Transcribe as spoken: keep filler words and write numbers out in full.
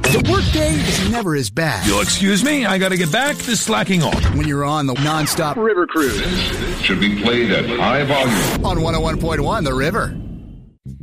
The workday is never as bad. You'll excuse me, I gotta get back to slacking off. When you're on the non-stop river cruise. Should be played at high volume. On one oh one point one The River.